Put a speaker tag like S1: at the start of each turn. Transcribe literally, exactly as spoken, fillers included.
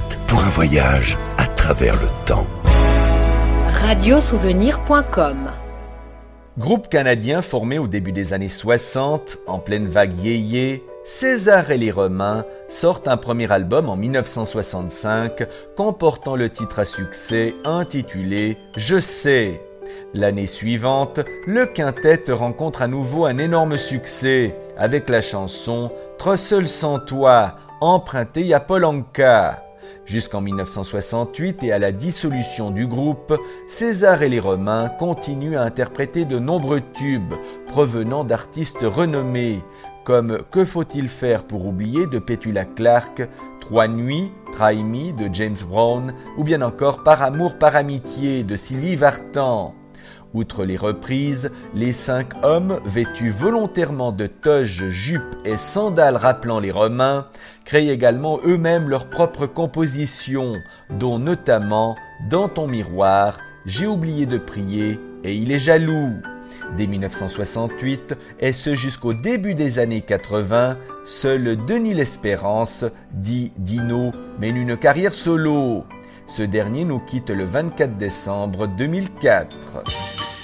S1: prête pour un voyage à travers le temps.
S2: radiosouvenir point com.
S3: Groupe canadien formé au début des années soixante, en pleine vague yéyé, César et les Romains sortent un premier album en dix-neuf cent soixante-cinq comportant le titre à succès intitulé « Je sais ». L'année suivante, le quintet rencontre à nouveau un énorme succès avec la chanson « Trop seul sans toi » empruntée à Paul Anka. Jusqu'en dix-neuf cent soixante-huit et à la dissolution du groupe, César et les Romains continuent à interpréter de nombreux tubes provenant d'artistes renommés, comme « Que faut-il faire pour oublier » de Petula Clark, « Trois nuits » Try Me de James Brown ou bien encore « Par amour, par amitié » de Sylvie Vartan. Outre les reprises, les cinq hommes, vêtus volontairement de toges, jupes et sandales rappelant les Romains, créent également eux-mêmes leurs propres compositions, dont notamment « Dans ton miroir »,« J'ai oublié de prier » et « Il est jaloux ». Dès dix-neuf cent soixante-huit, et ce jusqu'au début des années quatre-vingts, seul Denis L'Espérance, dit Dino, mène une carrière solo. Ce dernier nous quitte le vingt-quatre décembre deux mille quatre.